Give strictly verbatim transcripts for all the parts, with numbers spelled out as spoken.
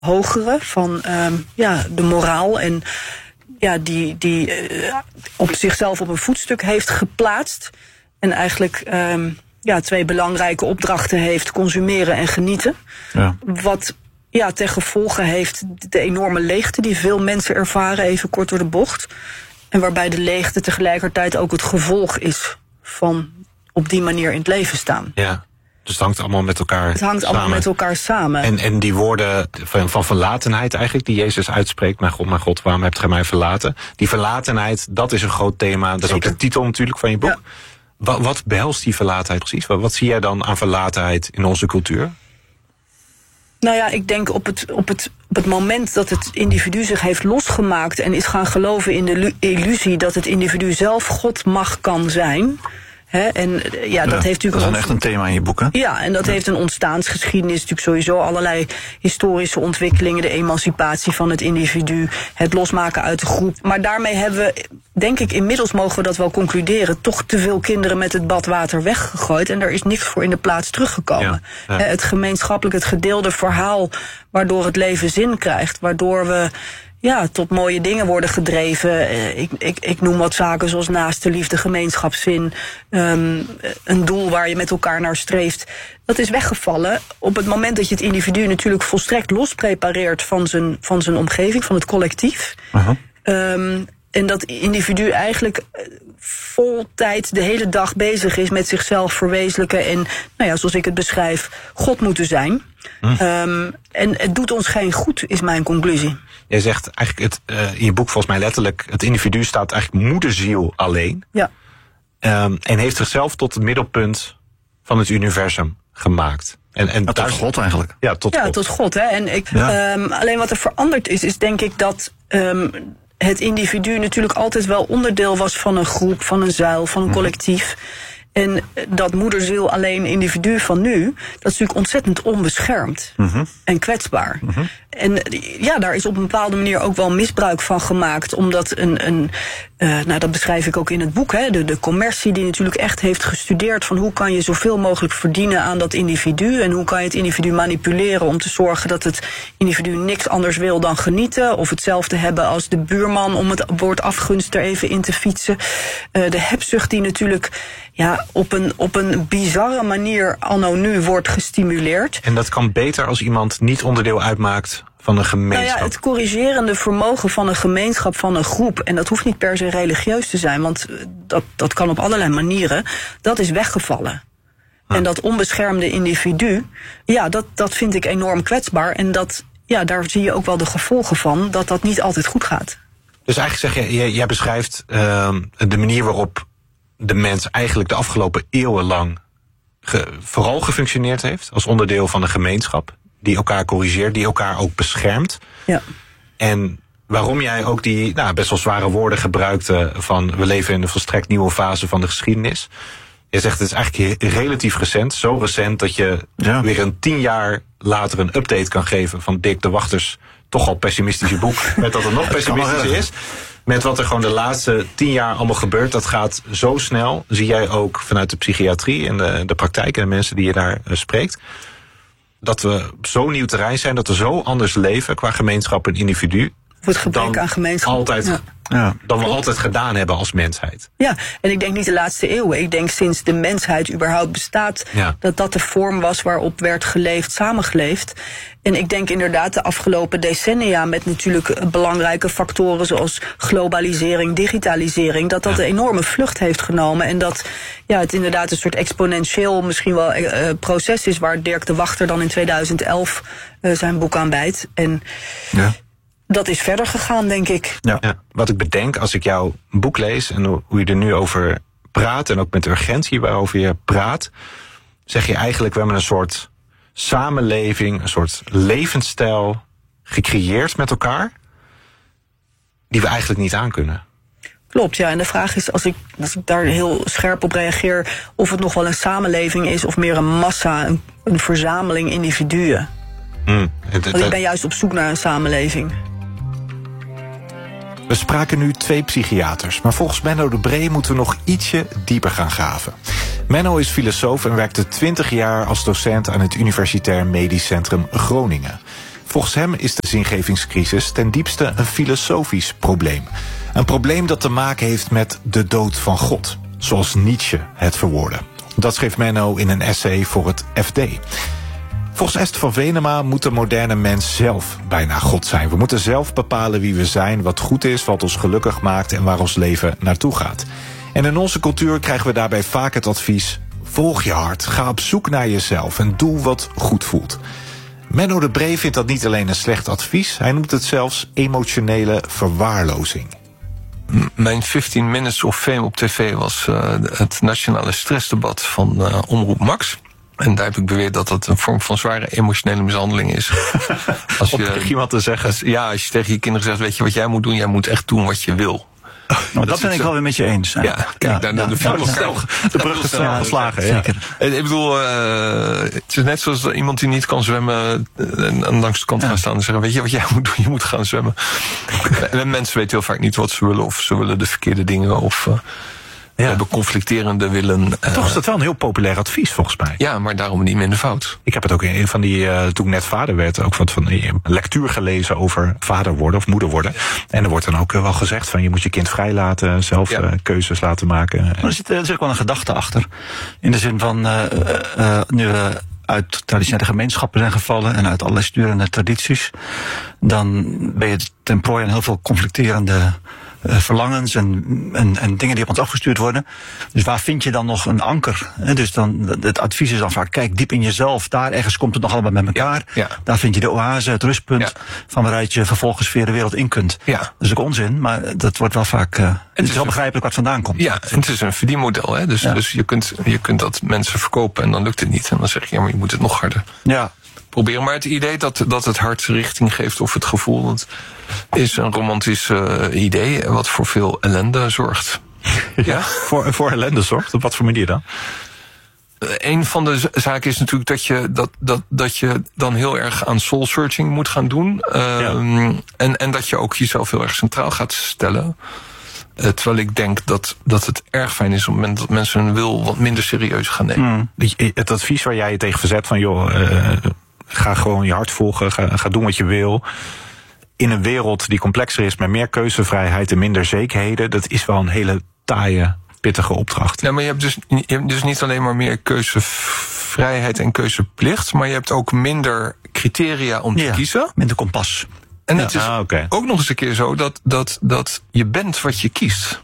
hogere van um, ja, de moraal en ja, die, die uh, op zichzelf op een voetstuk heeft geplaatst en eigenlijk um, ja, twee belangrijke opdrachten heeft: consumeren en genieten. Ja. Wat ja, ten gevolge heeft de enorme leegte die veel mensen ervaren, even kort door de bocht. En waarbij de leegte tegelijkertijd ook het gevolg is van op die manier in het leven staan. Ja. Dus het hangt allemaal met elkaar samen. Het hangt samen. allemaal met elkaar samen. En, en die woorden van, van verlatenheid eigenlijk, die Jezus uitspreekt: mijn God, mijn God, waarom hebt gij mij verlaten? Die verlatenheid, dat is een groot thema. Dat is Zeker. Ook de titel natuurlijk van je boek. Ja. Wat, wat behelst die verlatenheid precies? Wat, wat zie jij dan aan verlatenheid in onze cultuur? Nou ja, ik denk op het, op het, op het moment dat het individu zich heeft losgemaakt en is gaan geloven in de illusie dat het individu zelf God mag kan zijn. He, en ja, ja, dat heeft natuurlijk dat is een echt een thema in je boek, hè? Ja, en dat ja. heeft een ontstaansgeschiedenis, natuurlijk sowieso allerlei historische ontwikkelingen, de emancipatie van het individu, het losmaken uit de groep. Maar daarmee hebben we, denk ik, inmiddels mogen we dat wel concluderen, toch te veel kinderen met het badwater weggegooid en er is niks voor in de plaats teruggekomen. Ja, ja. Het gemeenschappelijk, het gedeelde verhaal waardoor het leven zin krijgt, waardoor we ja, tot mooie dingen worden gedreven. Ik, ik, ik noem wat zaken zoals naaste liefde, gemeenschapszin, um, een doel waar je met elkaar naar streeft. Dat is weggevallen op het moment dat je het individu natuurlijk volstrekt los prepareert van zijn, van zijn omgeving, van het collectief. Uh-huh. Um, en dat individu eigenlijk vol tijd de hele dag bezig is met zichzelf verwezenlijken en, nou ja, zoals ik het beschrijf, God moeten zijn. Hm. Um, en het doet ons geen goed, is mijn conclusie. Jij zegt eigenlijk het, uh, in je boek volgens mij letterlijk, het individu staat eigenlijk moederziel alleen. Ja. Um, en heeft zichzelf tot het middelpunt van het universum gemaakt. En, en ja, tot daar, God eigenlijk. Ja, tot ja, God. tot God. Hè. En ik, ja. um, alleen wat er veranderd is, is denk ik dat Um, het individu natuurlijk altijd wel onderdeel was van een groep, van een zuil, van een collectief. En dat moederziel alleen individu van nu, dat is natuurlijk ontzettend onbeschermd mm-hmm. en kwetsbaar. Mm-hmm. En ja, daar is op een bepaalde manier ook wel misbruik van gemaakt, omdat een, een uh, nou dat beschrijf ik ook in het boek, hè, de, de commercie die natuurlijk echt heeft gestudeerd van hoe kan je zoveel mogelijk verdienen aan dat individu en hoe kan je het individu manipuleren om te zorgen dat het individu niks anders wil dan genieten of hetzelfde hebben als de buurman, om het woord afgunst er even in te fietsen. Uh, de hebzucht die natuurlijk ja, op een, op een bizarre manier anno nu wordt gestimuleerd. En dat kan beter als iemand niet onderdeel uitmaakt van een gemeenschap. Nou ja, het corrigerende vermogen van een gemeenschap, van een groep, en dat hoeft niet per se religieus te zijn, want dat, dat kan op allerlei manieren, dat is weggevallen. Ah. En dat onbeschermde individu, ja, dat, dat vind ik enorm kwetsbaar. En dat, ja, daar zie je ook wel de gevolgen van, dat dat niet altijd goed gaat. Dus eigenlijk zeg je, jij, jij beschrijft uh, de manier waarop de mens eigenlijk de afgelopen eeuwen lang ge, vooral gefunctioneerd heeft als onderdeel van een gemeenschap die elkaar corrigeert, die elkaar ook beschermt. Ja. En waarom jij ook die nou, best wel zware woorden gebruikte van we leven in een volstrekt nieuwe fase van de geschiedenis. Je zegt het is eigenlijk relatief recent, zo recent dat je ja. weer een tien jaar later een update kan geven van Dick de Wachters toch al pessimistische boek, met dat het nog pessimistischer is. Met wat er gewoon de laatste tien jaar allemaal gebeurt, dat gaat zo snel. Zie jij ook vanuit de psychiatrie en de, de praktijk en de mensen die je daar uh, spreekt. Dat we op zo'n nieuw terrein zijn, dat we zo anders leven qua gemeenschap en individu. Of het gebrek aan gemeenschap. Altijd, ja. Ja, dan we altijd gedaan hebben als mensheid. Ja, en ik denk niet de laatste eeuwen. Ik denk sinds de mensheid überhaupt bestaat, ja. dat dat de vorm was waarop werd geleefd, samengeleefd. En ik denk inderdaad de afgelopen decennia met natuurlijk belangrijke factoren zoals globalisering, digitalisering, dat dat ja. een enorme vlucht heeft genomen. En dat ja, het inderdaad een soort exponentieel misschien wel uh, proces is waar Dirk de Wachter dan in tweeduizend elf uh, zijn boek aan bijt. En ja. dat is verder gegaan, denk ik. Ja. Ja, wat ik bedenk als ik jouw boek lees en hoe je er nu over praat en ook met de urgentie waarover je praat, zeg je eigenlijk we hebben een soort samenleving, een soort levensstijl gecreëerd met elkaar die we eigenlijk niet aankunnen. Klopt, ja. En de vraag is, als ik, als ik daar heel scherp op reageer, of het nog wel een samenleving is of meer een massa, een, een verzameling individuen. Mm, het, het, Want ik ben juist op zoek naar een samenleving. We spraken nu twee psychiaters, maar volgens Menno de Bree moeten we nog ietsje dieper gaan graven. Menno is filosoof en werkte twintig jaar als docent aan het Universitair Medisch Centrum Groningen. Volgens hem is de zingevingscrisis ten diepste een filosofisch probleem. Een probleem dat te maken heeft met de dood van God, zoals Nietzsche het verwoordde. Dat schreef Menno in een essay voor het F D. Volgens Esther van Venema moet de moderne mens zelf bijna God zijn. We moeten zelf bepalen wie we zijn, wat goed is, wat ons gelukkig maakt en waar ons leven naartoe gaat. En in onze cultuur krijgen we daarbij vaak het advies: volg je hart, ga op zoek naar jezelf en doe wat goed voelt. Menno de Bree vindt dat niet alleen een slecht advies, hij noemt het zelfs emotionele verwaarlozing. Mijn vijftien minutes of fame op tv was uh, het nationale stressdebat van uh, Omroep Max. En daar heb ik beweerd dat het een vorm van zware emotionele mishandeling is. Als je, Om tegen iemand te zeggen. Als, ja, als je tegen je kinderen zegt, weet je wat jij moet doen? Jij moet echt doen wat je wil. Maar dat ben ik wel weer met je eens. Hè? Ja, kijk, ja, daar ja, de, ja, de, de brug is snel geslagen. Ja. Zeker. Ik bedoel, uh, het is net zoals iemand die niet kan zwemmen en, en langs de kant ja. gaan staan en zeggen, weet je wat jij moet doen? Je moet gaan zwemmen. En mensen weten heel vaak niet wat ze willen, of ze willen de verkeerde dingen, of uh, ja. hebben conflicterende willen. Uh, Toch is dat wel een heel populair advies, volgens mij. Ja, maar daarom niet minder fout. Ik heb het ook in een van die, uh, toen ik net vader werd, ook wat van die lectuur gelezen over vader worden of moeder worden. En er wordt dan ook wel gezegd van je moet je kind vrij laten, zelf ja. uh, keuzes laten maken. Maar er zit, er zit ook wel een gedachte achter. In de zin van, uh, uh, nu we uit traditionele gemeenschappen zijn gevallen en uit allerlei sturende tradities, dan ben je ten prooi aan heel veel conflicterende Uh, verlangens en, en, en dingen die op ons afgestuurd worden. Dus waar vind je dan nog een anker? He, dus dan, het advies is dan vaak, kijk diep in jezelf. Daar ergens komt het nog allemaal bij elkaar. Ja, ja. Daar vind je de oase, het rustpunt, ja. van waaruit je vervolgens weer de wereld in kunt. Ja. Dat is ook onzin, maar dat wordt wel vaak. Uh, het, het is wel begrijpelijk wat vandaan komt. Ja, en het is een verdienmodel. Hè? Dus, ja. dus je, kunt, je kunt dat mensen verkopen en dan lukt het niet. En dan zeg je, ja, maar je moet het nog harder. Ja. Proberen. Maar het idee dat, dat het hart richting geeft of het gevoel, dat is een romantisch uh, idee wat voor veel ellende zorgt. Ja, ja? Voor, voor ellende zorgt? Op wat voor manier dan? Uh, een van de z- zaken is natuurlijk dat je, dat, dat, dat je dan heel erg aan soul searching moet gaan doen. Uh, ja. en, en dat je ook jezelf heel erg centraal gaat stellen. Uh, terwijl ik denk dat, dat het erg fijn is op het moment dat mensen hun wil wat minder serieus gaan nemen. Mm. Het advies waar jij je tegen verzet van joh, uh, ga gewoon je hart volgen, ga, ga doen wat je wil. In een wereld die complexer is met meer keuzevrijheid en minder zekerheden, dat is wel een hele taaie, pittige opdracht. Ja, maar je hebt dus, je hebt dus niet alleen maar meer keuzevrijheid en keuzeplicht, maar je hebt ook minder criteria om te ja, kiezen. Minder kompas. En het ja. is ah, okay. ook nog eens een keer zo dat, dat, dat je bent wat je kiest.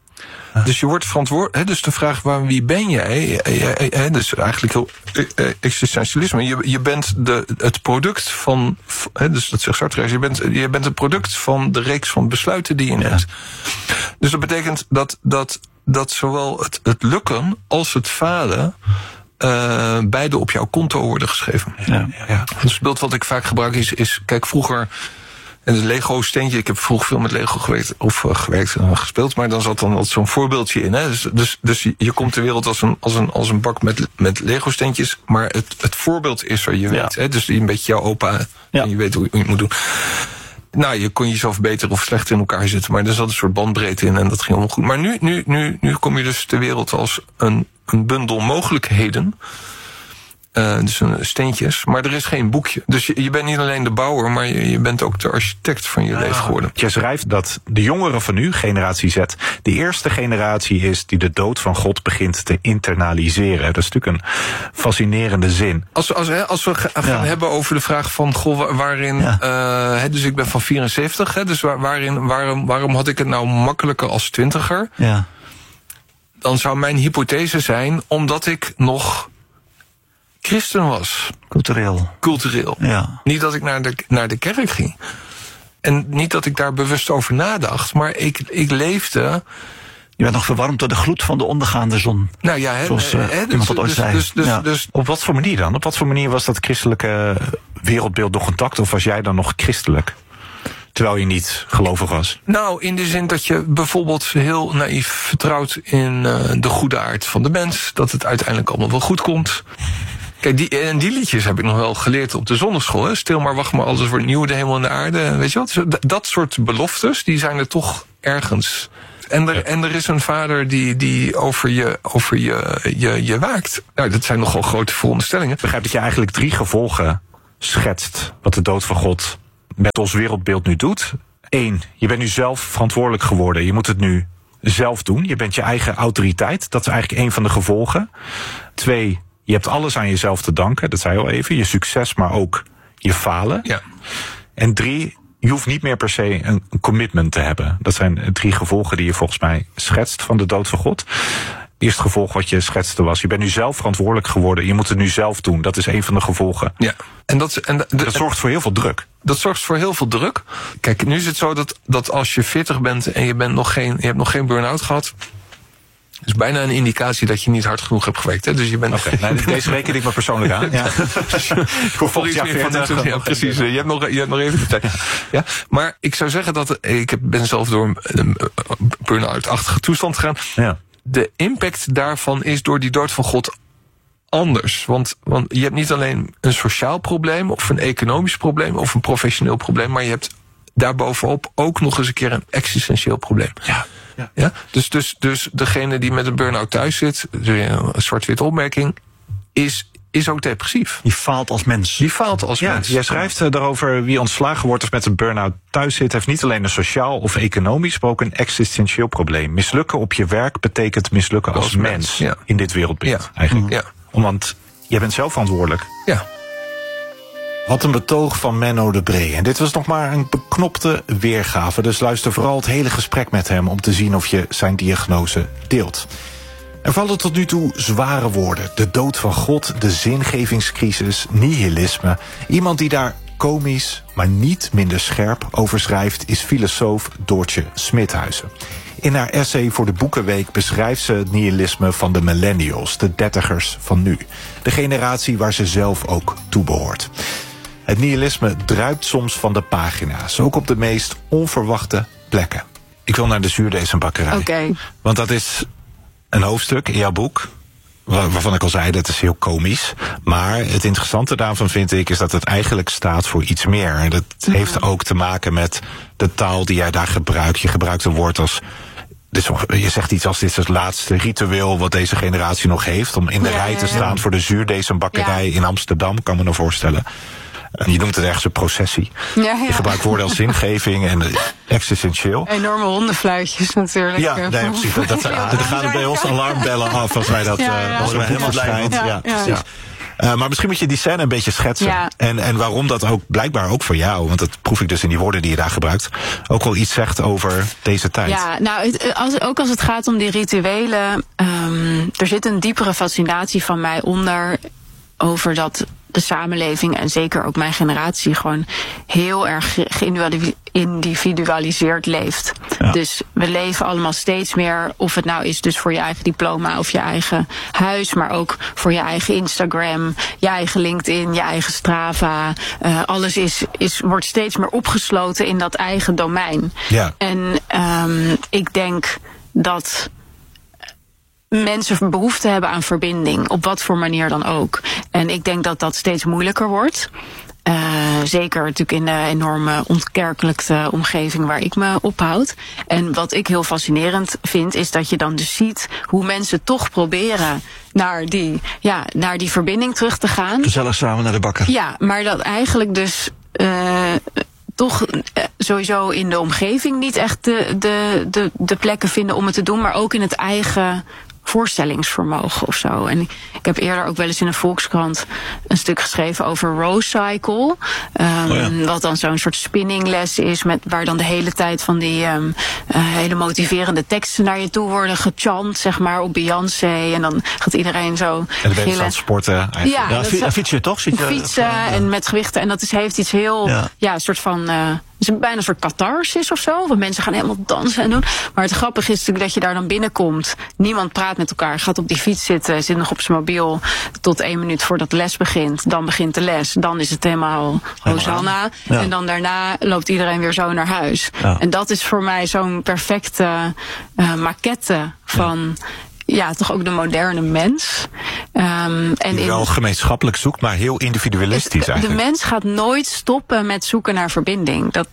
Ah. Dus je wordt verantwoordelijk. Dus de vraag, waar, wie ben jij? He, dus eigenlijk heel existentialisme. Je, je bent de, het product van. He, dus dat zegt Sartre. Je bent, je bent het product van de reeks van besluiten die je neemt. Ja. Dus dat betekent dat, dat, dat zowel het, het lukken als het falen Uh, beide op jouw konto worden geschreven. Ja. Ja. Dus het beeld wat ik vaak gebruik is, is kijk, vroeger, en het Lego steentje, ik heb vroeger veel met Lego gewerkt, of uh, gewerkt en uh, gespeeld, maar dan zat dan altijd zo'n voorbeeldje in. Hè? Dus, dus, dus je, je komt de wereld als een, als een, als een bak met, met Lego steentjes, maar het, het voorbeeld is er, je weet. Ja. Hè? Dus een beetje jouw opa, ja. en je weet hoe je, hoe je het moet doen. Nou, je kon jezelf beter of slechter in elkaar zetten, maar er zat een soort bandbreedte in en dat ging allemaal goed. Maar nu, nu, nu, nu kom je dus ter wereld als een, een bundel mogelijkheden. Uh, dus een, steentjes, maar er is geen boekje. Dus je, je bent niet alleen de bouwer, maar je, je bent ook de architect van je ah, leven geworden. Je schrijft dat de jongeren van nu, generatie Z, de eerste generatie is die de dood van God begint te internaliseren. Dat is natuurlijk een fascinerende zin. Als, als, als we gaan ja. hebben over de vraag van, goh, waarin, ja. uh, dus ik ben van vierenzeventig, hè, dus waar, waarin, waarom, waarom had ik het nou makkelijker als twintiger? Ja. Dan zou mijn hypothese zijn, omdat ik nog christen was. Cultureel. Cultureel. Ja. Niet dat ik naar de, naar de kerk ging. En niet dat ik daar bewust over nadacht. Maar ik, ik leefde. Je bent nog verwarmd door de gloed van de ondergaande zon. Nou ja, hè, zoals uh, hè, iemand dus, dat ooit dus, zei. Dus, dus, ja. dus, op wat voor manier dan? Op wat voor manier was dat christelijke wereldbeeld nog intact? Of was jij dan nog christelijk? Terwijl je niet gelovig was? Nou, in de zin dat je bijvoorbeeld heel naïef vertrouwt in uh, de goede aard van de mens. Dat het uiteindelijk allemaal wel goed komt. Kijk, die, en die liedjes heb ik nog wel geleerd op de zonneschool. Hè? Stil maar, wacht maar, alles wordt nieuw, de hemel en de aarde. Weet je wat? Dat, dat soort beloftes, die zijn er toch ergens. En er, ja. en er is een vader die, die over, je, over je, je, je waakt. Nou, dat zijn nogal grote veronderstellingen. Ik begrijp dat je eigenlijk drie gevolgen schetst wat de dood van God met ons wereldbeeld nu doet. Eén, je bent nu zelf verantwoordelijk geworden. Je moet het nu zelf doen. Je bent je eigen autoriteit. Dat is eigenlijk een van de gevolgen. Twee, je hebt alles aan jezelf te danken. Dat zei je al even. Je succes, maar ook je falen. Ja. En drie, je hoeft niet meer per se een commitment te hebben. Dat zijn drie gevolgen die je volgens mij schetst van de dood van God. Het eerste gevolg wat je schetste was, je bent nu zelf verantwoordelijk geworden. Je moet het nu zelf doen. Dat is een van de gevolgen. Ja. En dat, en de, dat zorgt voor heel veel druk. Dat zorgt voor heel veel druk. Kijk, nu is het zo dat, dat als je veertig bent en je, bent nog geen, je hebt nog geen burn-out gehad, is bijna een indicatie dat je niet hard genoeg hebt gewerkt. Hè? Dus je bent. Okay, nee, deze reken ik me persoonlijk aan. Ja. Ik hoor volgens jaar veertig. Ja, precies. Je hebt, nog, je hebt nog even de tijd. Ja, maar ik zou zeggen dat ik ben zelf door een burn-out-achtige toestand gegaan. Ja. De impact daarvan is door die dood van God anders. Want, want je hebt niet alleen een sociaal probleem of een economisch probleem of een professioneel probleem, maar je hebt daarbovenop ook nog eens een keer een existentieel probleem. Ja. Ja. Ja? Dus, dus, dus degene die met een burn-out thuis zit, een zwart-wit opmerking, is, is ook depressief. Die faalt als mens. Die faalt als Ja, mens. jij schrijft uh, daarover wie ontslagen wordt of met een burn-out thuis zit, heeft niet alleen een sociaal of economisch, maar ook een existentieel probleem. Mislukken op je werk betekent mislukken als, Als mens, mens, ja. in dit wereldbeeld. Ja. Eigenlijk. Ja. Want jij bent zelf verantwoordelijk. Ja. Wat een betoog van Menno de Bree. En dit was nog maar een beknopte weergave. Dus luister vooral het hele gesprek met hem om te zien of je zijn diagnose deelt. Er vallen tot nu toe zware woorden. De dood van God, de zingevingscrisis, nihilisme. Iemand die daar komisch, maar niet minder scherp over schrijft is filosoof Doortje Smithuizen. In haar essay voor de Boekenweek beschrijft ze het nihilisme van de millennials, de dertigers van nu. De generatie waar ze zelf ook toe behoort. Het nihilisme druipt soms van de pagina's, ook op de meest onverwachte plekken. Ik wil naar de zuurdezenbakkerij. Oké. Okay. Want dat is een hoofdstuk in jouw boek, waarvan ik al zei, dat is heel komisch. Maar het interessante daarvan vind ik is dat het eigenlijk staat voor iets meer. En dat ja. heeft ook te maken met de taal die jij daar gebruikt. Je gebruikt een woord als, dus je zegt iets als dit is het laatste ritueel wat deze generatie nog heeft, om in de ja, rij te staan ja, ja. voor de zuurdezenbakkerij ja. in Amsterdam, kan me nog voorstellen. Je noemt het ergens een processie. Ja, ja. Je gebruikt woorden als zingeving en existentieel. Enorme hondenfluitjes natuurlijk. Ja, nee, precies. Dat, dat, ja. Er gaan bij ons alarmbellen af als wij dat ja, ja. Uh, als we helemaal schijnt. Ja, ja, ja. Ja. Uh, maar misschien moet je die scène een beetje schetsen. Ja. En, en waarom dat ook blijkbaar ook voor jou, want dat proef ik dus in die woorden die je daar gebruikt, ook wel iets zegt over deze tijd. Ja, nou, het, als, ook als het gaat om die rituelen, um, er zit een diepere fascinatie van mij onder over dat de samenleving en zeker ook mijn generatie gewoon heel erg geïndividualiseerd leeft. Ja. Dus we leven allemaal steeds meer, of het nou is dus voor je eigen diploma of je eigen huis, maar ook voor je eigen Instagram, je eigen LinkedIn, je eigen Strava. Uh, alles is, is, wordt steeds meer opgesloten in dat eigen domein. Ja. En um, ik denk dat mensen behoefte hebben aan verbinding, op wat voor manier dan ook. En ik denk dat dat steeds moeilijker wordt. Uh, zeker natuurlijk in de enorme ontkerkelijkte omgeving waar ik me ophoud. En wat ik heel fascinerend vind, is dat je dan dus ziet hoe mensen toch proberen naar die, ja, naar die verbinding terug te gaan. Gezellig samen naar de bakker. Ja, maar dat eigenlijk dus Uh, toch sowieso in de omgeving niet echt de, de, de, de plekken vinden om het te doen, maar ook in het eigen voorstellingsvermogen of zo. En ik heb eerder ook wel eens in een Volkskrant een stuk geschreven over Rose Cycle. Um, oh ja. Wat dan zo'n soort spinningles is, met, waar dan de hele tijd van die um, uh, hele motiverende teksten naar je toe worden gechant, zeg maar, op Beyoncé. En dan gaat iedereen zo en dan ben je aan het sporten. Eigenlijk. Ja, ja fi- fietsen toch? Zit je, fietsen ja. en met gewichten. En dat is, heeft iets heel, ja, ja een soort van Uh, het is bijna een soort catharsis of zo. Want mensen gaan helemaal dansen en doen. Maar het grappige is natuurlijk dat je daar dan binnenkomt. Niemand praat met elkaar. Gaat op die fiets zitten. Zit nog op zijn mobiel. Tot één minuut voordat de les begint. Dan begint de les. Dan is het helemaal Hosanna. Ja. En dan daarna loopt iedereen weer zo naar huis. Ja. En dat is voor mij zo'n perfecte uh, maquette van Ja. Ja, toch ook de moderne mens. Um, en die wel in, gemeenschappelijk zoekt, maar heel individualistisch de, eigenlijk. De mens gaat nooit stoppen met zoeken naar verbinding. Dat, dat,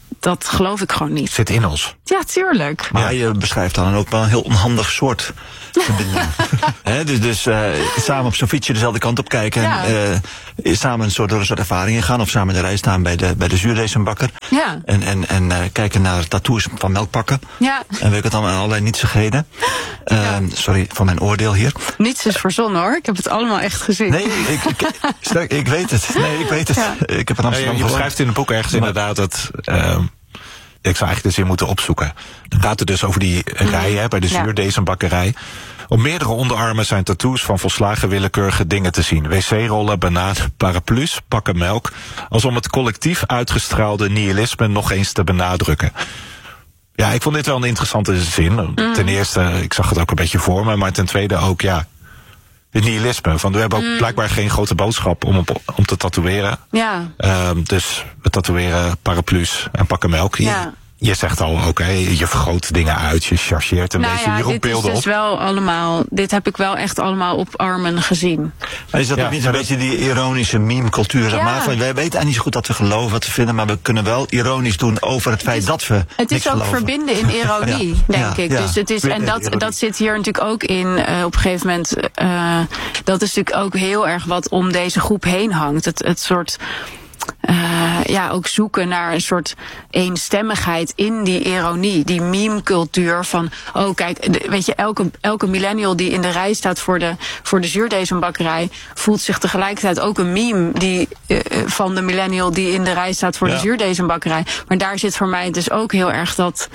dat geloof ik gewoon niet. Zit in ons. Ja, tuurlijk. Maar je beschrijft dan ook wel een heel onhandig soort verbinding. He, dus dus uh, samen op zo'n fietsje dezelfde kant op kijken. Ja. En, uh, samen een soort, door een soort ervaringen gaan. Of samen in de rij staan bij de, bij de zuurdezenbakker. Ja. En, en, en uh, kijken naar tattoos van melkpakken. Ja. En weet ik het dan, allerlei nietigheden. Uh, Ja. Sorry voor mijn oordeel hier. Niets is verzonnen hoor. Ik heb het allemaal echt gezien. Nee, ik, ik, sterk, ik weet het. Nee, ik weet het. Ja. Ik heb een Ja, Amsterdam je beschrijft in het boek ergens inderdaad dat... Uh, ik zou eigenlijk de zin moeten opzoeken. Het gaat er dus over die rij hè, bij de Ja. zuurdezenbakkerij. Op meerdere onderarmen zijn tattoos van volslagen willekeurige dingen te zien. wc-rollen, bananen, paraplu's, pakken melk. Als om het collectief uitgestraalde nihilisme nog eens te benadrukken. Ja, ik vond dit wel een interessante zin. Mm. Ten eerste, ik zag het ook een beetje voor me. Maar ten tweede ook, ja... het nihilisme. Van, we hebben ook mm. blijkbaar geen grote boodschap om, op, om te tatoeëren. Ja. Um, dus we tatoeëren paraplu's en pakken melk. Ja. Je, je zegt al, oké, okay, je vergroot dingen uit, je chargeert een nou beetje, ja, je roept dit beelden is dus op. wel allemaal, dit heb ik wel echt allemaal op armen gezien. Maar is dat Ja, ook niet maar een beetje die ironische meme-cultuur, zeg Ja. maar? Van, wij weten eigenlijk niet zo goed wat we geloven, wat we vinden, maar we kunnen wel ironisch doen over het feit dat we Het niks is ook geloven. verbinden in ironie, Ja. denk Ja, ik. ja. Dus het is, en dat, dat zit hier natuurlijk ook in, uh, op een gegeven moment, uh, dat is natuurlijk ook heel erg wat om deze groep heen hangt. Het, het soort... Uh, ja, ook zoeken naar een soort eenstemmigheid in die ironie, die meme-cultuur van, oh kijk, de, weet je, elke, elke millennial die in de rij staat voor de, voor de zuurdezenbakkerij voelt zich tegelijkertijd ook een meme die, uh, van de millennial die in de rij staat voor Ja. de zuurdezenbakkerij. Maar daar zit voor mij dus ook heel erg dat,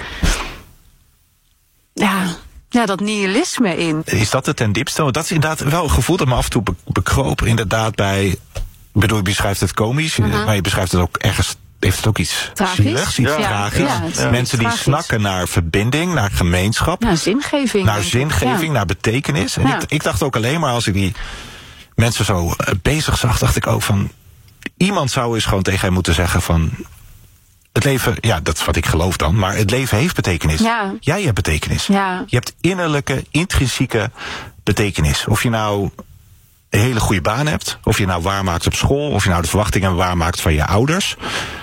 ja, ja, dat nihilisme in. Is dat het ten diepste? Want dat is inderdaad wel een gevoel dat me af en toe be- bekroop. Inderdaad bij, ik bedoel, je beschrijft het komisch, Mhm. maar je beschrijft het ook ergens, heeft het ook iets Tragisch. zieligs, iets Ja. tragisch. Ja, het is Mensen die tragisch. snakken naar verbinding, naar gemeenschap, Nou, zingeving. naar denk ik. zingeving, Ja. naar betekenis. En Ja. ik, ik dacht ook alleen maar als ik die mensen zo uh, bezig zag, dacht ik ook van, iemand zou eens gewoon tegen hem moeten zeggen van, het leven, ja, dat is wat ik geloof dan, maar het leven heeft betekenis. Ja. Jij hebt betekenis. Ja. Je hebt innerlijke, intrinsieke betekenis. Of je nou een hele goede baan hebt, of je nou waarmaakt op school, of je nou de verwachtingen waarmaakt van je ouders.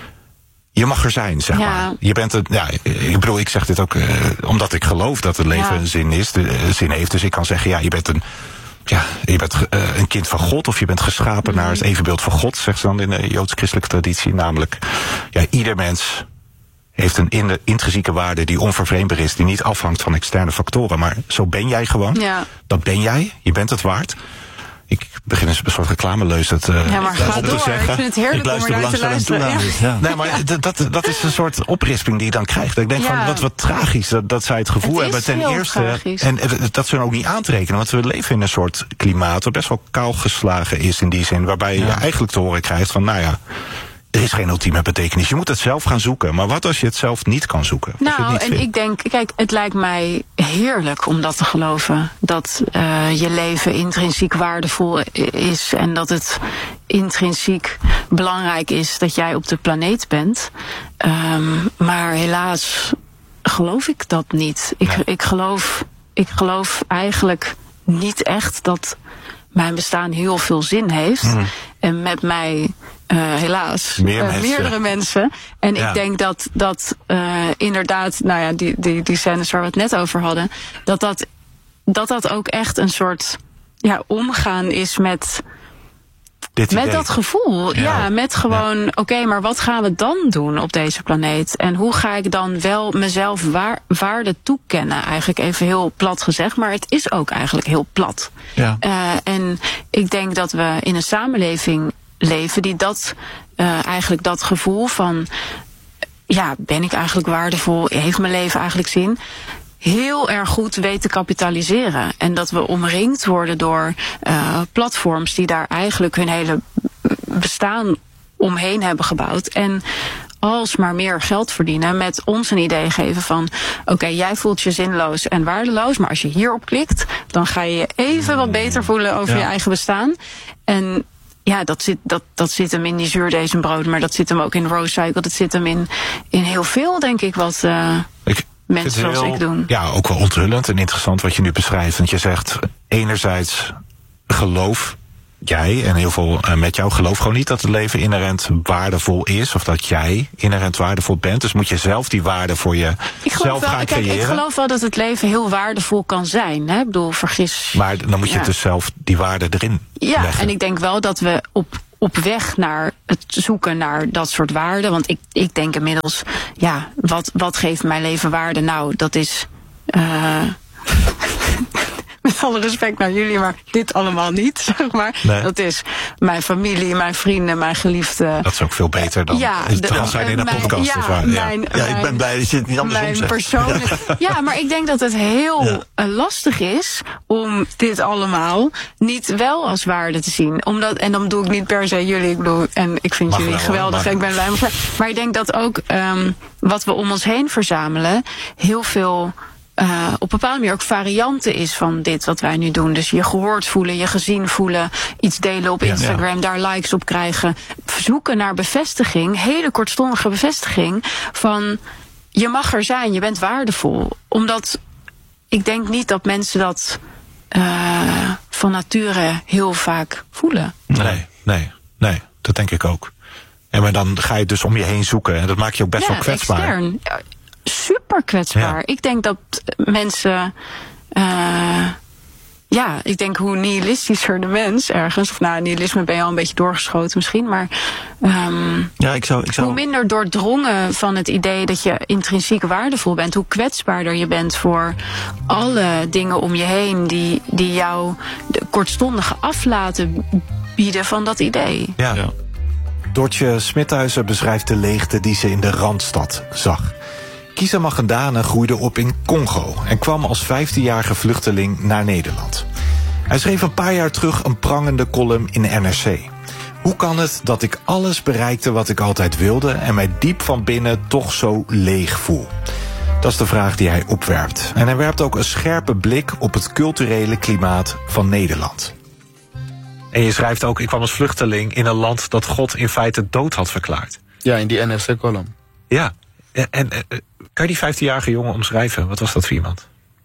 Je mag er zijn, zeg Ja. maar. Je bent een, ja, ik bedoel, ik zeg dit ook uh, omdat ik geloof dat het leven Ja. een zin is, de, uh, zin heeft. Dus ik kan zeggen, ja, je bent een, ja, je bent uh, een kind van God, of je bent geschapen Mhm. naar het evenbeeld van God, zegt ze dan in de joods-christelijke traditie. Namelijk, ja, ieder mens heeft een in- intrinsieke waarde die onvervreemdbaar is, die niet afhangt van externe factoren. Maar zo ben jij gewoon. Ja. Dat ben jij. Je bent het waard. Ik begin eens een soort reclameleus het uh, Ja, maar ga op te door. zeggen. Ik vind het heerlijk Ik om er luister naar te belangstellend luisteren. toe Ja. aan. Dus, ja. Nee, maar d- dat, dat is een soort oprisping die je dan krijgt. Ik denk Ja. van, wat, wat tragisch dat, dat zij het gevoel Het hebben is ten heel eerste. tragisch. En eh, dat ze hun ook niet aantrekenen. Want we leven in een soort klimaat dat best wel kaal geslagen is in die zin. Waarbij je eigenlijk te horen krijgt van, nou ja, er is geen ultieme betekenis. Je moet het zelf gaan zoeken. Maar wat als je het zelf niet kan zoeken? Als je het Nou, niet en vindt? ik denk, kijk, het lijkt mij heerlijk om dat te geloven. Dat uh, je leven intrinsiek waardevol is en dat het intrinsiek belangrijk is dat jij op de planeet bent. Um, maar helaas geloof ik dat niet. Ik, Nee. ik, geloof, ik geloof eigenlijk niet echt dat mijn bestaan heel veel zin heeft. Mm. En met mij, uh, helaas, Meer uh, mensen. meerdere mensen. En Ja. ik denk dat dat uh, inderdaad, nou ja, die, die, die scènes waar we het net over hadden, dat dat, dat, dat ook echt een soort ja, omgaan is met, Dit met idee. dat gevoel. Ja, Ja. met gewoon, oké, okay, maar wat gaan we dan doen op deze planeet? En hoe ga ik dan wel mezelf waar, waarde toekennen? Eigenlijk even heel plat gezegd, maar het is ook eigenlijk heel plat. Ja. Uh, en ik denk dat we in een samenleving leven die dat uh, eigenlijk dat gevoel van, ja, ben ik eigenlijk waardevol? Heeft mijn leven eigenlijk zin? Heel erg goed weet te kapitaliseren. En dat we omringd worden door uh, platforms die daar eigenlijk hun hele bestaan omheen hebben gebouwd. En alsmaar meer geld verdienen met ons een idee geven van, oké, okay, jij voelt je zinloos en waardeloos, maar als je hierop klikt, dan ga je je even wat beter voelen over Ja. je eigen bestaan. En ja, dat zit, dat, dat zit hem in die zuurdezenbrood, maar dat zit hem ook in Rose Cycle. Dat zit hem in, in heel veel, denk ik, wat uh, Ik mensen vind het zoals heel- ik doen. Ja, ook wel onthullend en interessant wat je nu beschrijft. Want je zegt enerzijds geloof jij en heel veel uh, met jou geloven gewoon niet dat het leven inherent waardevol is. Of dat jij inherent waardevol bent. Dus moet je zelf die waarde voor jezelf gaan wel, creëren. Kijk, ik geloof wel dat het leven heel waardevol kan zijn. Hè? Ik bedoel, vergis... Maar dan moet je ja. dus zelf die waarde erin Ja, leggen. en ik denk wel dat we op, op weg naar het zoeken naar dat soort waarden. Want ik, ik denk inmiddels, ja, wat, wat geeft mijn leven waarde? Nou, dat is... Uh, met alle respect naar jullie, maar dit allemaal niet, zeg maar. Nee. Dat is mijn familie, mijn vrienden, mijn geliefden. Dat is ook veel beter dan ja, het de, zijn in een mijn, podcast. Ja, is waar. Ja. mijn, Ja, ik ben blij dat je het niet andersom mijn zegt. persoonlijk. Ja. ja, maar ik denk dat het heel Ja. uh, lastig is om dit allemaal niet wel als waarde te zien. Omdat, en dan bedoel ik niet per se jullie, ik bedoel, en ik vind Mag jullie wel, geweldig, maar- ik ben blij met elkaar. Maar ik denk dat ook um, wat we om ons heen verzamelen heel veel... Uh, op een bepaalde manier ook varianten is van dit wat wij nu doen. Dus je gehoord voelen, je gezien voelen, iets delen op Ja, Instagram, ja. daar likes op krijgen. Zoeken naar bevestiging, hele kortstondige bevestiging van je mag er zijn, je bent waardevol. Omdat ik denk niet dat mensen dat uh, van nature heel vaak voelen. Nee, nee, nee, dat denk ik ook. En maar dan ga je dus om je heen zoeken. En dat maakt je ook best ja, wel kwetsbaar. Extern. Ja, super kwetsbaar. Ja. Ik denk dat mensen... Uh, ja, ik denk hoe nihilistischer de mens ergens... of nou, nihilisme ben je al een beetje doorgeschoten misschien... maar um, Ja, ik zou, ik zou... hoe minder doordrongen van het idee dat je intrinsiek waardevol bent... hoe kwetsbaarder je bent voor alle dingen om je heen... die, die jou de kortstondige aflaten bieden van dat idee. Ja. Ja. Dortje Smithuizen beschrijft de leegte die ze in de Randstad zag. Kisa Magendane groeide op in Congo en kwam als vijftienjarige vluchteling naar Nederland. Hij schreef een paar jaar terug een prangende column in N R C. Hoe kan het dat ik alles bereikte wat ik altijd wilde en mij diep van binnen toch zo leeg voel? Dat is de vraag die hij opwerpt. En hij werpt ook een scherpe blik op het culturele klimaat van Nederland. En je schrijft ook, ik kwam als vluchteling in een land dat God in feite dood had verklaard. Ja, in die N R C-column. Ja, en, en kan je die vijftienjarige jongen omschrijven? Wat was dat voor iemand?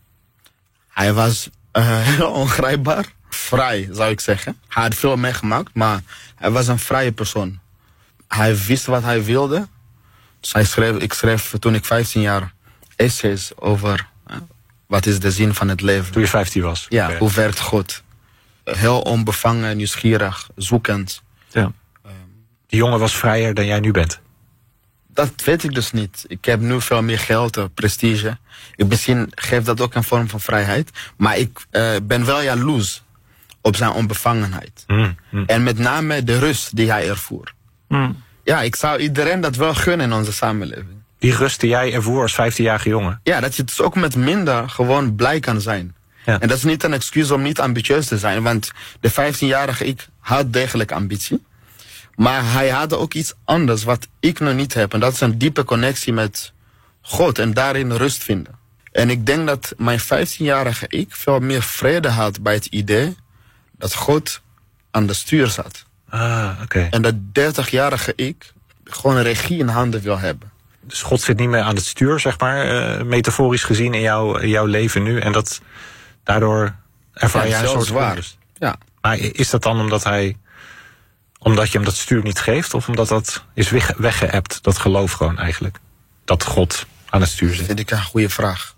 Hij was uh, heel ongrijpbaar. Vrij, zou ik zeggen. Hij had veel meegemaakt, maar hij was een vrije persoon. Hij wist wat hij wilde. Dus hij schreef, ik schreef toen ik vijftien jaar essays over uh, wat is de zin van het leven. Toen je vijftien was? Ja, Okay. hoe werkt God? Heel onbevangen, nieuwsgierig, zoekend. Ja. Die jongen was vrijer dan jij nu bent. Dat weet ik dus niet. Ik heb nu veel meer geld, uh, prestige. Ik, misschien geeft dat ook een vorm van vrijheid. Maar ik uh, ben wel jaloers op zijn onbevangenheid. Mm, mm. En met name de rust die hij ervoer. Mm. Ja, ik zou iedereen dat wel gunnen in onze samenleving. Die rust die jij ervoer als vijftienjarige jongen. Ja, dat je dus ook met minder gewoon blij kan zijn. Ja. En dat is niet een excuus om niet ambitieus te zijn. Want de vijftienjarige ik had degelijk ambitie. Maar hij had ook iets anders wat ik nog niet heb. En dat is een diepe connectie met God en daarin rust vinden. En ik denk dat mijn vijftienjarige ik veel meer vrede had bij het idee dat God aan de stuur zat. Ah, oké. Okay. En dat dertigjarige ik gewoon regie in handen wil hebben. Dus God zit niet meer aan het stuur, zeg maar, uh, metaforisch gezien in, jou, in jouw leven nu. En dat daardoor ervaar Ja, jij een soort waar. onrust. Ja. Maar is dat dan omdat hij, omdat je hem dat stuur niet geeft? Of omdat dat is weg, weggeëpt, dat geloof gewoon eigenlijk? Dat God aan het stuur Dat zit? vind ik een goede vraag.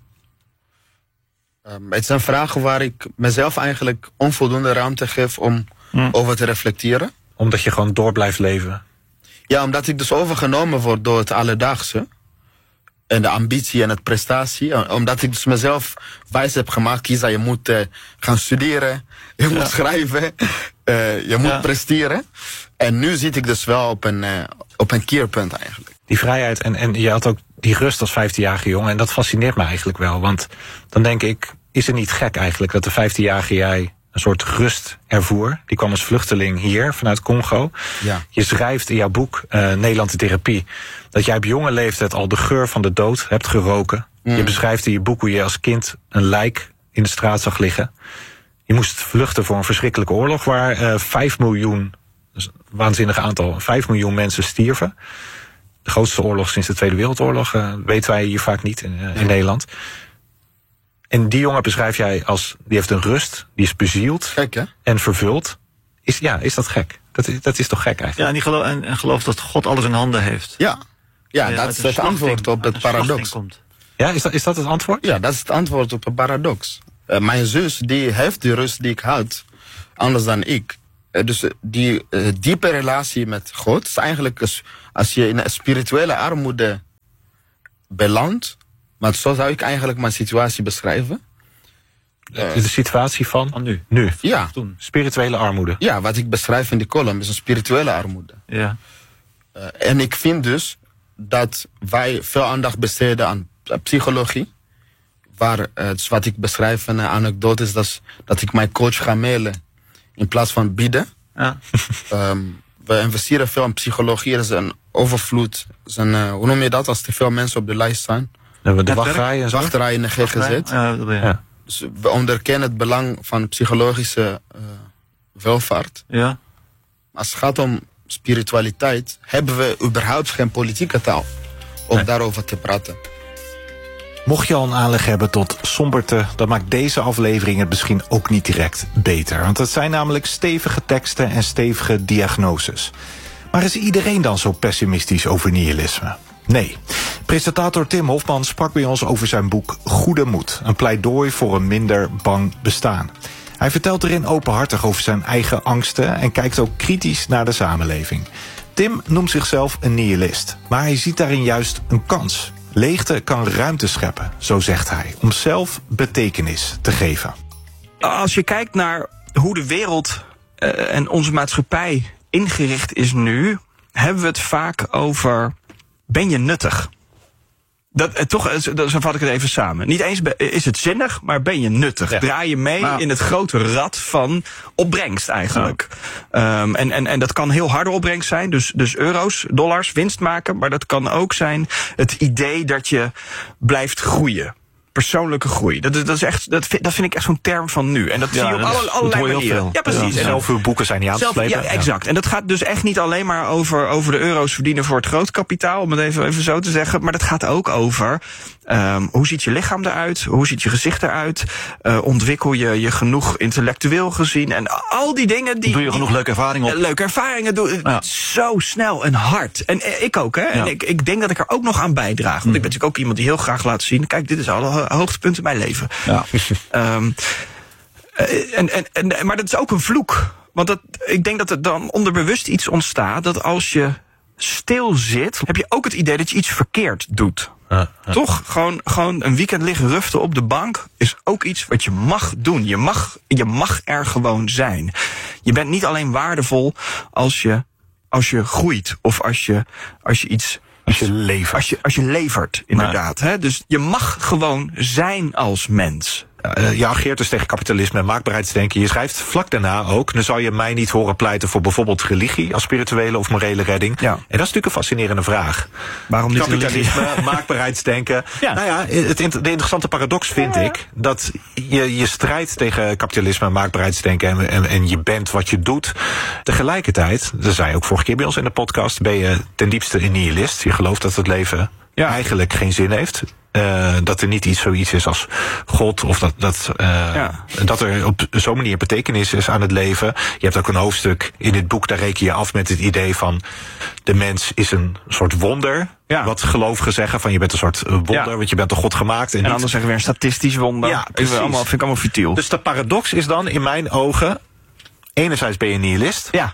Um, het is een vraag waar ik mezelf eigenlijk onvoldoende ruimte geef om Mm. over te reflecteren. Omdat je gewoon door blijft leven. Ja, omdat ik dus overgenomen word door het alledaagse. En de ambitie en het prestatie. Omdat ik dus mezelf wijs heb gemaakt. Kisa, je moet uh, gaan studeren. Je moet schrijven. Uh, je moet Ja. presteren. En nu zit ik dus wel op een, uh, op een keerpunt eigenlijk. Die vrijheid en, en je had ook die rust als vijftienjarige jongen. En dat fascineert me eigenlijk wel. Want dan denk ik, is het niet gek eigenlijk dat de vijftienjarige jij een soort rust ervoer. Die kwam als vluchteling hier vanuit Congo. Ja. Je schrijft in jouw boek uh, Nederland in therapie dat jij op jonge leeftijd al de geur van de dood hebt geroken. Mm. Je beschrijft in je boek hoe je als kind een lijk in de straat zag liggen. Je moest vluchten voor een verschrikkelijke oorlog waar uh, vijf miljoen, dat is een waanzinnig aantal, vijf miljoen mensen stierven. De grootste oorlog sinds de Tweede Wereldoorlog, uh, weten wij hier vaak niet in, uh, in Nederland. En die jongen beschrijf jij als, die heeft een rust, die is bezield Gek, hè? en vervuld Is, ja, is dat gek? Dat is, dat is toch gek eigenlijk? Ja, en, die geloof, en, en geloof dat God alles in handen heeft. Ja, ja, Ja, dat uit is een het antwoord slachting- op uit het een slachting paradox. komt. Ja, is dat, is dat het antwoord? Ja, dat is het antwoord op het paradox. Uh, mijn zus, die heeft die rust die ik had, anders dan ik. Uh, dus uh, die uh, diepe relatie met God is eigenlijk als, als je in een spirituele armoede belandt. Maar zo zou ik eigenlijk mijn situatie beschrijven. De, de situatie van? Van nu. Nu. Ja, Toen. Spirituele armoede. ja, wat ik beschrijf in die column is een spirituele armoede. Ja. Uh, en ik vind dus dat wij veel aandacht besteden aan uh, psychologie. Waar, uh, dus wat ik beschrijf in een anekdote is dat, dat ik mijn coach ga mailen in plaats van bieden. Ja. Um, we investeren veel in psychologie. Er is een overvloed. Er is een, uh, hoe noem je dat als er veel mensen op de lijst zijn? De, de Netwerk? wachtrij en zo. Wachtrij in de G G Z. Ja, dat ben je. Ja. Dus we onderkennen het belang van psychologische uh, welvaart. Ja. Als het gaat om spiritualiteit, hebben we überhaupt geen politieke taal om Nee. daarover te praten. Mocht je al een aanleg hebben tot somberte, dan maakt deze aflevering het misschien ook niet direct beter. Want het zijn namelijk stevige teksten en stevige diagnoses. Maar is iedereen dan zo pessimistisch over nihilisme? Nee. Presentator Tim Hofman sprak bij ons over zijn boek Goede Moed. Een pleidooi voor een minder bang bestaan. Hij vertelt erin openhartig over zijn eigen angsten en kijkt ook kritisch naar de samenleving. Tim noemt zichzelf een nihilist, maar hij ziet daarin juist een kans. Leegte kan ruimte scheppen, zo zegt hij, om zelf betekenis te geven. Als je kijkt naar hoe de wereld uh, en onze maatschappij ingericht is nu, hebben we het vaak over: ben je nuttig? Dat, eh, toch, eh, zo vat ik het even samen. Niet eens be- is het zinnig, maar ben je nuttig? Ja. Draai je mee Maar- in het grote rad van opbrengst eigenlijk. Um, en, en, en dat kan heel harde opbrengst zijn, dus, dus euro's, dollars, winst maken. Maar dat kan ook zijn het idee dat je blijft groeien. Persoonlijke groei. Dat, is- dat, is echt, dat, vind, dat vind ik echt zo'n term van nu. En dat Ja, zie je op dat is- alle, dat allerlei hoor je heel manieren. veel. Ja, precies. Ja. En Zelf uw boeken zijn niet aan te Zelf, slepen. ja, exact. En dat gaat dus echt niet alleen maar over, over de euro's verdienen voor het grootkapitaal, om het even, even zo te zeggen. Maar dat gaat ook over um, hoe ziet je lichaam eruit? Hoe ziet je gezicht eruit? Uh, ontwikkel je je genoeg intellectueel gezien? En al die dingen die. Doe je genoeg die, leuke ervaringen op? uh, leuke ervaringen doen. Ja. Zo snel en hard. En uh, ik ook, hè? En Ja. ik, ik denk dat ik er ook nog aan bijdraag. Want ik ben natuurlijk ook iemand die heel graag laat zien: kijk, dit is alle ho- hoogtepunten in mijn leven. Ja. Um, uh, en, en, en, maar dat is ook een vloek. Want dat, ik denk dat er dan onderbewust iets ontstaat dat als je stil zit, heb je ook het idee dat je iets verkeerd doet. Ja, ja. Toch? Gewoon, gewoon een weekend liggen ruften op de bank is ook iets wat je mag doen. Je mag, je mag er gewoon zijn. Je bent niet alleen waardevol als je, als je groeit of als je, als je iets. Als je levert. Als je, als je levert, inderdaad. Hè? Dus je mag gewoon zijn als mens. Uh, je ageert dus tegen kapitalisme en maakbaarheidsdenken. Je schrijft vlak daarna ook: dan zal je mij niet horen pleiten voor bijvoorbeeld religie als spirituele of morele redding. Ja. En dat is natuurlijk een fascinerende vraag. Waarom niet Kapitalisme, religie? maakbaarheidsdenken. Ja. Nou ja, het, int- de interessante paradox vind ik dat je, je strijdt tegen kapitalisme en maakbaarheidsdenken en, en, en je bent wat je doet. Tegelijkertijd, dat zei je ook vorige keer bij ons in de podcast, ben je ten diepste een nihilist. Je gelooft dat het leven Ja. eigenlijk geen zin heeft. Uh, dat er niet iets zoiets is als God of dat, dat, uh, Ja. dat er op zo'n manier betekenis is aan het leven. Je hebt ook een hoofdstuk in dit boek, daar reken je af met het idee van de mens is een soort wonder. Ja. Wat gelovigen zeggen van je bent een soort wonder, Ja. want je bent door God gemaakt. En, En niet- anders zeggen we weer een statistisch wonder. Ja, Vind ik precies. allemaal, vind ik allemaal futiel. Dus de paradox is dan in mijn ogen, enerzijds ben je een nihilist. ja.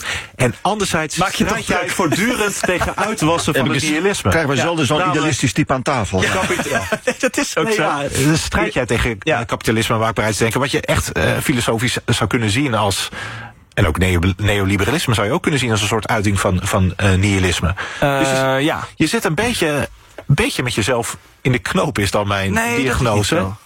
En anderzijds Maak je strijd toch jij voortdurend tegen uitwassen van het nihilisme. Krijgen we zelden zo'n namelijk- idealistisch type aan tafel. Ja. Dat is ook Nee, zo. ja, dan strijd jij tegen Ja. eh, kapitalisme en maakbaarheidsdenken. Wat je echt uh, filosofisch zou kunnen zien als. En ook neo- neoliberalisme zou je ook kunnen zien als een soort uiting van, van uh, nihilisme. Uh, dus je, ja. je zit een beetje, een beetje met jezelf in de knoop, is dan mijn Nee, dat is diagnose. niet zo.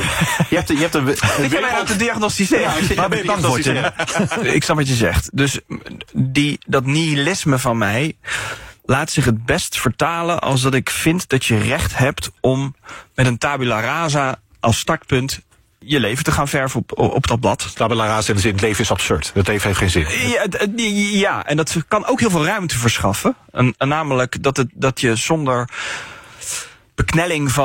Je hebt, je hebt een, een Ik ben mij aan te diagnosticeren. Ja, ik zit- Waar ben je bang voor, Tim? Ik snap wat je zegt. Dus die, dat nihilisme van mij laat zich het best vertalen als dat ik vind dat je recht hebt om met een tabula rasa als startpunt je leven te gaan verven op, op dat blad. Tabula rasa in de zin, het leven is absurd. Het leven heeft geen zin. Ja, d- d- ja, en dat kan ook heel veel ruimte verschaffen. En, en namelijk dat, het, dat je zonder beknelling van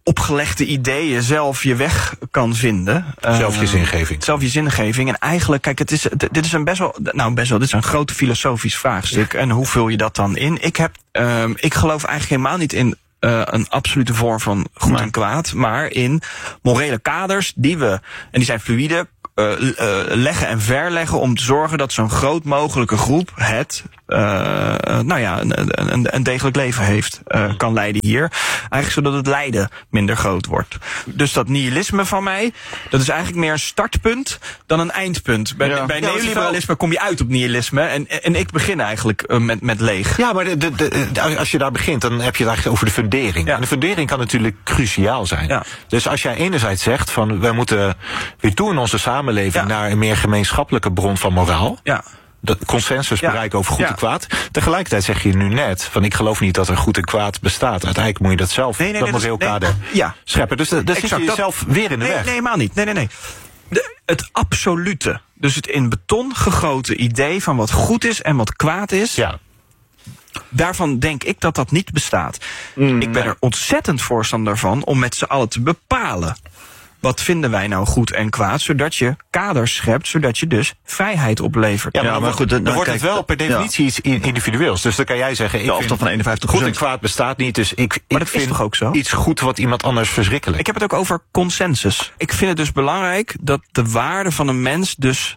opgelegde ideeën zelf je weg kan vinden. Zelf je Uh, zingeving. Zelf je zingeving. En eigenlijk, kijk, het is, dit is een best wel, nou best wel, dit is een groot filosofisch vraagstuk. En hoe vul je dat dan in? Ik heb, uh, ik geloof eigenlijk helemaal niet in uh, een absolute vorm van goed Nee. en kwaad, maar in morele kaders die we, en die zijn fluïde, Uh, uh, leggen en verleggen om te zorgen dat zo'n groot mogelijke groep het, uh, uh, nou ja, een, een, een degelijk leven heeft, uh, kan leiden hier. Eigenlijk zodat het lijden minder groot wordt. Dus dat nihilisme van mij, dat is eigenlijk meer een startpunt dan een eindpunt. Bij, Ja. bij Ja, neoliberalisme kom je uit op nihilisme en, en ik begin eigenlijk uh, met, met leeg. Ja, maar de, de, de, als je daar begint, dan heb je het eigenlijk over de fundering. Ja. En de fundering kan natuurlijk cruciaal zijn. Ja. Dus als jij enerzijds zegt van wij moeten weer toe in onze samenleving Ja. naar een meer gemeenschappelijke bron van moraal. Ja. De consensus Ja. bereiken over goed Ja. en kwaad. Tegelijkertijd zeg je nu net van ik geloof niet dat er goed en kwaad bestaat. Uiteindelijk moet je dat zelf, Nee, nee, dat nee, moreel dat is- kader nee, ja. scheppen. Dus daar zit je Exact, dat- jezelf weer in de nee, weg. Nee, helemaal niet. Nee, nee, nee. De, het absolute, dus het in beton gegoten idee van wat goed is en wat kwaad is. Ja. Daarvan denk ik dat dat niet bestaat. Ik ben er ontzettend voorstander van om met z'n allen te bepalen. Wat vinden wij nou goed en kwaad, zodat je kaders schept, zodat je dus vrijheid oplevert. Ja, maar, Ja, dan maar wordt, goed, dan- dan wordt kijk, het wel per definitie iets in- individueels. Dus dan kan jij zeggen, ik De afstand vind van eenenvijftig goed en procent. kwaad bestaat niet. Dus ik, ik dat is vind toch ook zo? iets goed wat iemand anders verschrikkelijk. Ik heb het ook over consensus. Ik vind het dus belangrijk dat de waarde van een mens dus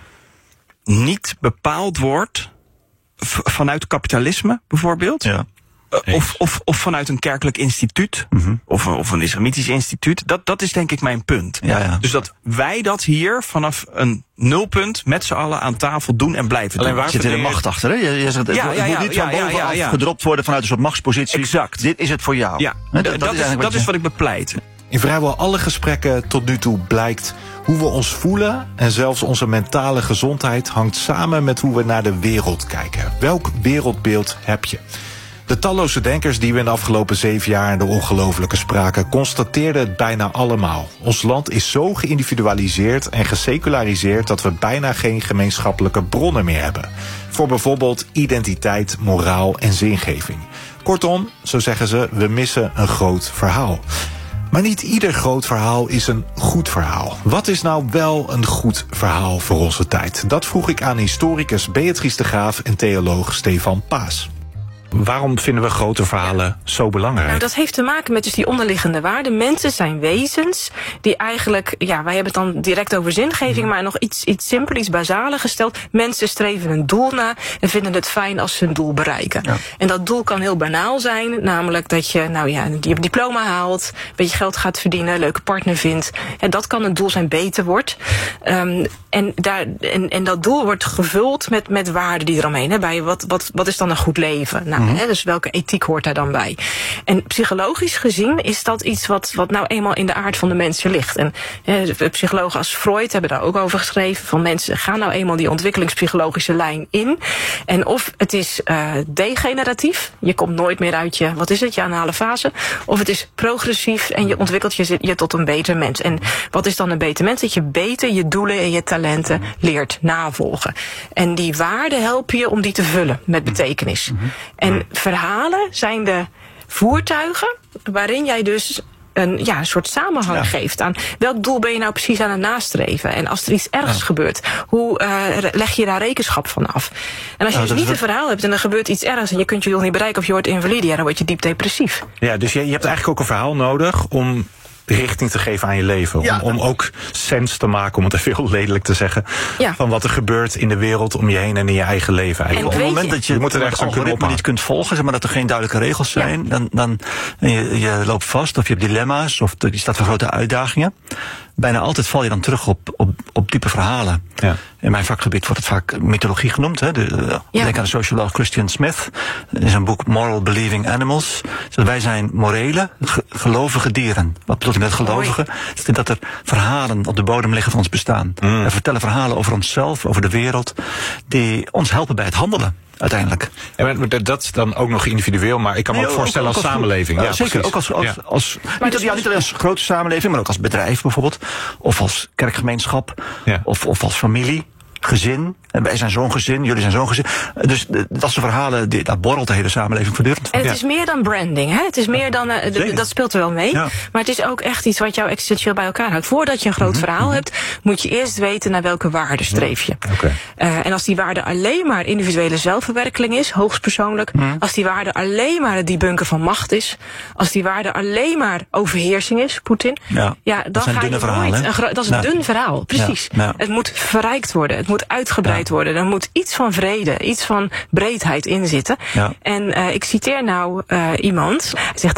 niet bepaald wordt v- vanuit kapitalisme bijvoorbeeld. Ja. Uh, of, of, of vanuit een kerkelijk instituut. Mm-hmm. Of, of een islamitisch instituut. Dat, dat is denk ik mijn punt. Ja, ja. Dus dat wij dat hier vanaf een nulpunt met z'n allen aan tafel doen en blijven Alleen doen. waar Er zit in de verdeel je- macht achter, hè? Je, je zegt, het Ja, moet- ja, het ja, moet niet ja, van ja, bovenaf ja, ja. gedropt worden vanuit een soort machtspositie. Exact. Dit is het voor jou. Ja, Hè, d- dat, is, eigenlijk dat je- is wat ik bepleit. In vrijwel alle gesprekken tot nu toe blijkt hoe we ons voelen en zelfs onze mentale gezondheid hangt samen met hoe we naar de wereld kijken. Welk wereldbeeld heb je? De talloze denkers die we in de afgelopen zeven jaar in de ongelofelijke spraken constateerden het bijna allemaal. Ons land is zo geïndividualiseerd en geseculariseerd dat we bijna geen gemeenschappelijke bronnen meer hebben. Voor bijvoorbeeld identiteit, moraal en zingeving. Kortom, zo zeggen ze, we missen een groot verhaal. Maar niet ieder groot verhaal is een goed verhaal. Wat is nou wel een goed verhaal voor onze tijd? Dat vroeg ik aan historicus Beatrice de Graaf en theoloog Stefan Paas. Waarom vinden we grote verhalen zo belangrijk? Nou, dat heeft te maken met dus die onderliggende waarden. Mensen zijn wezens die eigenlijk, ja, wij hebben het dan direct over zingeving, maar nog iets, iets simpeler, iets basaler gesteld. Mensen streven een doel na en vinden het fijn als ze een doel bereiken. Ja. En dat doel kan heel banaal zijn, namelijk dat je, nou ja, je diploma haalt, een beetje geld gaat verdienen, een leuke partner vindt. En dat kan een doel zijn, beter wordt. Um, en, daar, en, en dat doel wordt gevuld met, met waarden die eromheen. Hè, bij wat, wat, wat is dan een goed leven? Nou, mm-hmm. hè, dus welke ethiek hoort daar dan bij? En psychologisch gezien is dat iets wat, wat nou eenmaal in de aard van de mensen ligt. En hè, psychologen als Freud hebben daar ook over geschreven. Van mensen gaan nou eenmaal die ontwikkelingspsychologische lijn in. En of het is uh, degeneratief. Je komt nooit meer uit je, wat is het, je anale fase. Of het is progressief en je ontwikkelt je, je tot een beter mens. En wat is dan een beter mens? Dat je beter je doelen en je talenten leert navolgen. En die waarden helpen je om die te vullen met betekenis. En verhalen zijn de voertuigen waarin jij dus een, ja, een soort samenhang ja. geeft aan welk doel ben je nou precies aan het nastreven. En als er iets ergs ja. gebeurt, hoe uh, leg je daar rekenschap van af? En als je ja, dus niet een verhaal hebt en er gebeurt iets ergs en je kunt je doel niet bereiken of je wordt invalide, ja, dan word je diep depressief. Ja, dus je, je hebt eigenlijk ook een verhaal nodig om richting te geven aan je leven. Ja. Om, om ook sens te maken, om het even heel lelijk te zeggen, ja. van wat er gebeurt in de wereld om je heen en in je eigen leven. Eigenlijk. Op het moment dat je, je moet er echt algoritme niet kunt volgen, zeg maar dat er geen duidelijke regels zijn, ja. dan, dan je, je loopt vast of je hebt dilemma's of je staat voor grote uitdagingen. Bijna altijd val je dan terug op, op, op diepe verhalen. Ja. In mijn vakgebied wordt het vaak mythologie genoemd. Hè. De, ja. Denk aan de socioloog Christian Smith. In zijn boek Moral Believing Animals. Dus wij zijn morele, ge, gelovige dieren. Wat bedoelt hij met gelovigen? Het is dat er verhalen op de bodem liggen van ons bestaan. Mm. We vertellen verhalen over onszelf, over de wereld, die ons helpen bij het handelen. Uiteindelijk. En dat is dan ook nog individueel, maar ik kan me nee, ook voorstellen ook, ook als, als samenleving. Ja, ja, zeker, ook als, als, ja. als niet, als, ja, niet alleen als grote samenleving, maar ook als bedrijf bijvoorbeeld. Of als kerkgemeenschap. Ja. Of, of als familie, gezin. En wij zijn zo'n gezin, jullie zijn zo'n gezin. Dus uh, dat soort verhalen, die, dat borrelt de hele samenleving voortdurend. En het Ja. is meer dan branding, hè? Het is meer dan, uh, d- Zeker. dat speelt er wel mee. Ja. Maar het is ook echt iets wat jou existentieel bij elkaar houdt. Voordat je een groot verhaal hebt, moet je eerst weten naar welke waarden streef je. Oké. Uh, en als die waarde alleen maar individuele zelfverwerkeling is, hoogstpersoonlijk, als die waarde alleen maar het debunken van macht is, als die waarde alleen maar overheersing is, Poetin, Ja, ja, dat dan zijn ga je dunne verhalen, nooit. hè? Een gro- dat is een Ja. dun verhaal, precies. Ja, ja. Het moet verrijkt worden, het moet uitgebreid worden, er moet iets van vrede, iets van breedheid in zitten. Ja. En uh, ik citeer nou uh, iemand, hij zegt.